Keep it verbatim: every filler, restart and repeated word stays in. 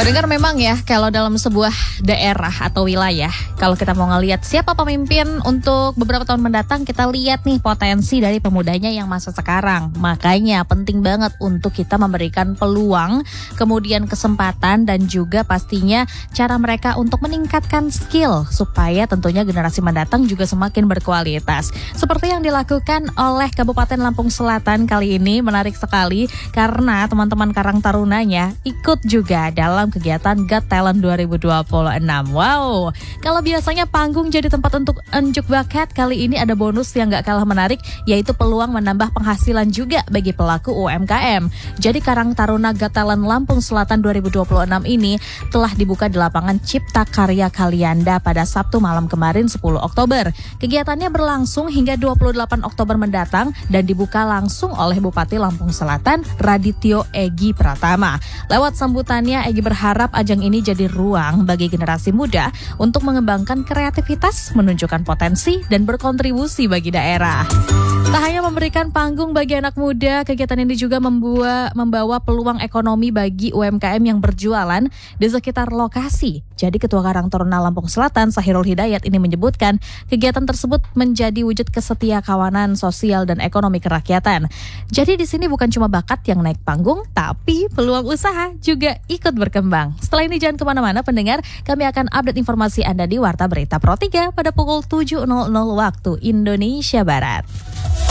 Pendengar, memang ya kalau dalam sebuah daerah atau wilayah, kalau kita mau ngelihat siapa pemimpin untuk beberapa tahun mendatang, kita lihat nih potensi dari pemudanya yang masa sekarang. Makanya penting banget untuk kita memberikan peluang, kemudian kesempatan dan juga pastinya cara mereka untuk meningkatkan skill supaya tentunya generasi mendatang juga semakin berkualitas. Seperti yang dilakukan oleh Kabupaten Lampung Selatan kali ini, menarik sekali karena teman-teman Karang Tarunanya ikut juga dalam kegiatan Got Talent dua ribu dua puluh enam. Wow, kalau biasanya panggung jadi tempat untuk unjuk bakat, kali ini ada bonus yang gak kalah menarik, yaitu peluang menambah penghasilan juga bagi pelaku U M K M. Jadi Karang Taruna Got Talent Lampung Selatan dua ribu dua puluh enam ini telah dibuka di lapangan Cipta Karya Kalianda pada Sabtu malam kemarin sepuluh Oktober. Kegiatannya berlangsung hingga dua puluh delapan Oktober mendatang dan dibuka langsung oleh Bupati Lampung Selatan Radityo Egi Pratama. Lewat sambutannya, Egi berharap ajang ini jadi ruang bagi generasi muda untuk mengembangkan kreativitas, menunjukkan potensi, dan berkontribusi bagi daerah. Tak hanya memberikan panggung bagi anak muda, kegiatan ini juga membawa, membawa peluang ekonomi bagi U M K M yang berjualan di sekitar lokasi. Jadi Ketua Karang Taruna Lampung Selatan, Sahirul Hidayat, ini menyebutkan kegiatan tersebut menjadi wujud kesetia kawanan sosial dan ekonomi kerakyatan. Jadi di sini bukan cuma bakat yang naik panggung, tapi peluang usaha juga ikut berkembang. Setelah ini jangan kemana-mana pendengar, kami akan update informasi Anda di Warta Berita Pro tiga pada pukul tujuh waktu Indonesia Barat.